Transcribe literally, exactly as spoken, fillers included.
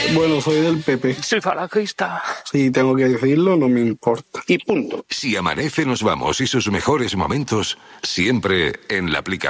Bueno, soy del P P. Soy falangista. Si tengo que decirlo, no me importa. Y punto. Si amanece, nos vamos y sus mejores momentos siempre en la aplicación.